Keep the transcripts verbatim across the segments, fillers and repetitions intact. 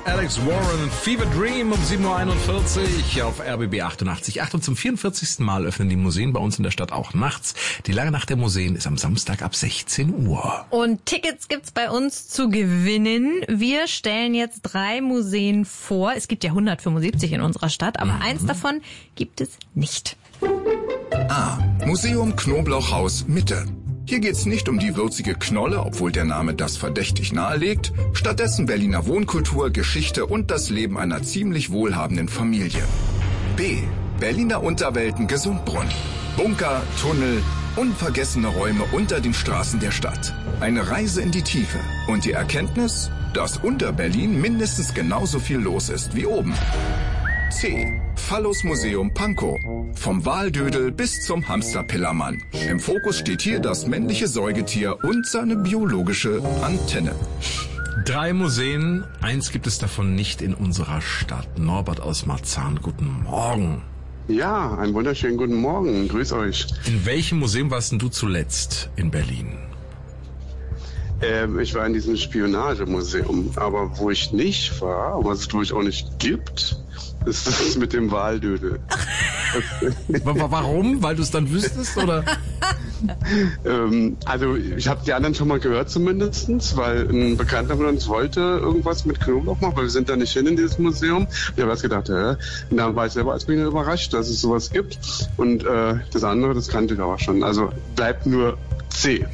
Alex Warren, Fever Dream um sieben Uhr einundvierzig auf R B B achtundachtzig Komma acht. Und zum vierundvierzigsten Mal öffnen die Museen bei uns in der Stadt auch nachts. Die lange Nacht der Museen ist am Samstag ab sechzehn Uhr. Und Tickets gibt's bei uns zu gewinnen. Wir stellen jetzt drei Museen vor. Es gibt ja hundertfünfundsiebzig in unserer Stadt, aber mhm. eins davon gibt es nicht. A. Museum Knoblauchhaus Mitte. Hier geht's nicht um die würzige Knolle, obwohl der Name das verdächtig nahelegt. Stattdessen Berliner Wohnkultur, Geschichte und das Leben einer ziemlich wohlhabenden Familie. B. Berliner Unterwelten Gesundbrunn. Bunker, Tunnel, unvergessene Räume unter den Straßen der Stadt. Eine Reise in die Tiefe. Und die Erkenntnis, dass unter Berlin mindestens genauso viel los ist wie oben. C. Phallus Museum Pankow. Vom Waldödel bis zum Hamsterpillermann. Im Fokus steht hier das männliche Säugetier und seine biologische Antenne. Drei Museen, eins gibt es davon nicht in unserer Stadt. Norbert aus Marzahn, guten Morgen. Ja, einen wunderschönen guten Morgen. Grüß euch. In welchem Museum warst denn du zuletzt in Berlin? Ähm, ich war in diesem Spionagemuseum. Aber wo ich nicht war, was es glaube ich auch nicht gibt, ist das mit dem Waldödel. Warum? Weil du es dann wüsstest, oder? ähm, also ich habe die anderen schon mal gehört zumindestens, weil ein Bekannter von uns wollte irgendwas mit Knoblauch machen, weil wir sind da nicht hin in dieses Museum. Ich habe erst gedacht, hä? Und dann war ich selber als Berliner überrascht, dass es sowas gibt. Und äh, das andere, das kannte ich aber schon. Also bleibt nur C.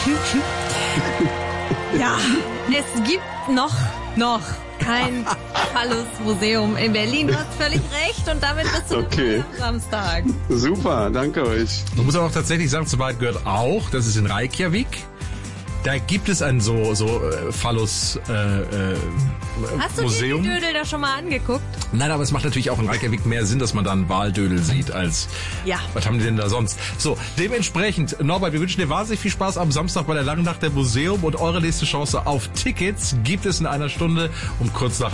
Ja, es gibt noch, noch kein Phallus-Museum in Berlin. Du hast völlig recht und damit bist du okay. am Samstag. Super, danke euch. Man muss aber auch tatsächlich sagen, zur Wahrheit gehört auch, das ist in Reykjavik. Da gibt es ein so so äh, Phallus äh, äh, Hast du Museum. dir die Dödel da schon mal angeguckt? Nein, aber es macht natürlich auch in Reykjavik mehr Sinn, dass man da einen Waldödel sieht, als ja. Was haben die denn da sonst? So, dementsprechend, Norbert, wir wünschen dir wahnsinnig viel Spaß am Samstag bei der langen Nacht der Museum und eure nächste Chance auf Tickets gibt es in einer Stunde um kurz nach